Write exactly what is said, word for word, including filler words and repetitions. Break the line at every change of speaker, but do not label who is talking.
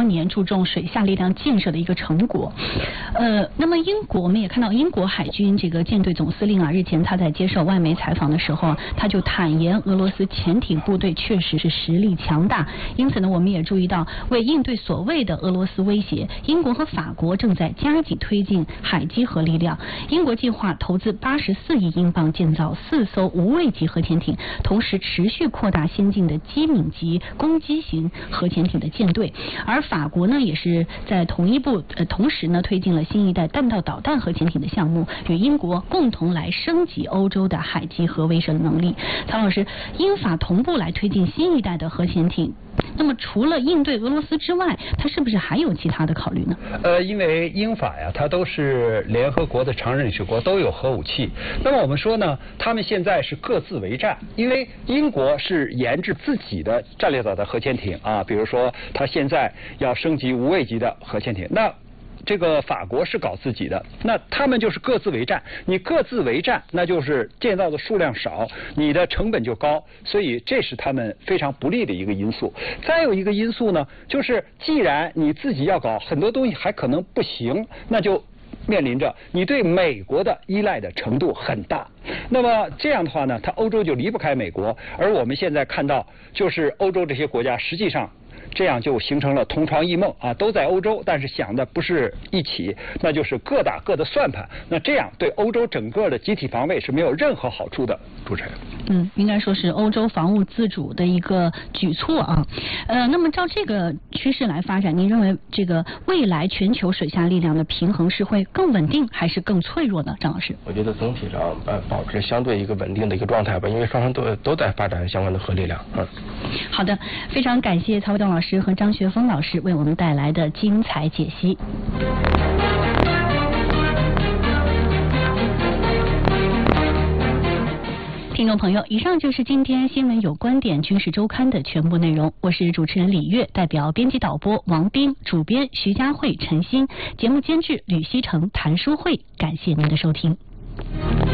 年注重水下力量建设的一个成果。呃，那么英国我们也看到英国海军这个舰队总司令啊，日前他在接受外媒采访的时候，他就坦言俄罗斯潜艇部队确实是实力强大。因此呢，我们也注意到，为应对所谓的俄罗斯威胁，英国和法国正在加紧推进海基核力量。英国计划投资八十四亿英镑建造四艘无畏级核潜艇，同时持续扩大先进的机敏级攻击型核潜艇的舰队。而法国呢，也是在同一步呃同时呢推进了新一代弹道导弹核潜艇的项目，与英国共同来升级欧洲的海基核威慑能力。曹老师，英法同步来推进新一代的核潜艇，那么除了应对俄罗斯之外，它是不是还有其他的考虑呢？
呃，因为英法呀，它都是联合国的常任理事国，都有核武器。那么我们说呢，他们现在是各自为战，因为英国是研制自己的战略导弹核潜艇啊，比如说它现在要升级无畏级的核潜艇，那这个法国是搞自己的，那他们就是各自为战。你各自为战，那就是建造的数量少，你的成本就高，所以这是他们非常不利的一个因素。再有一个因素呢，就是既然你自己要搞，很多东西还可能不行，那就面临着你对美国的依赖的程度很大。那么这样的话呢，它欧洲就离不开美国，而我们现在看到，就是欧洲这些国家实际上这样就形成了同床异梦啊，都在欧洲，但是想的不是一起，那就是各打各的算盘。那这样对欧洲整个的集体防卫是没有任何好处的。主持人，
嗯，应该说是欧洲防务自主的一个举措啊。呃，那么照这个趋势来发展，您认为这个未来全球水下力量的平衡是会更稳定还是更脆弱呢？张老师，
我觉得总体上呃保持相对一个稳定的一个状态吧，因为双方都都在发展相关的核力量。嗯，
好的，非常感谢曹卫东老师和张学峰老师为我们带来的精彩解析。听众朋友，以上就是今天新闻有观点军事周刊的全部内容。我是主持人李月，代表编辑导播王斌，主编徐佳慧、陈鑫，节目监制吕希成、谭淑慧，感谢您的收听。